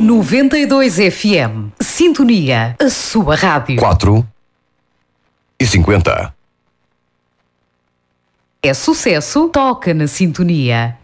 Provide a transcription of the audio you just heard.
92 FM. Sintonia, a sua rádio. 4:50. É sucesso, toca na sintonia.